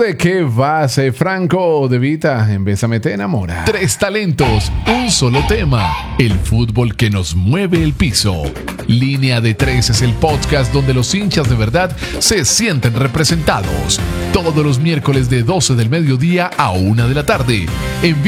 de qué vas, Franco De Vita en Bésame te enamora. 3 talentos, un solo tema. El fútbol que nos mueve el piso. Línea de 3 es el podcast donde los hinchas de verdad se sienten representados. Todos los miércoles de 12 del mediodía a 1 de la tarde.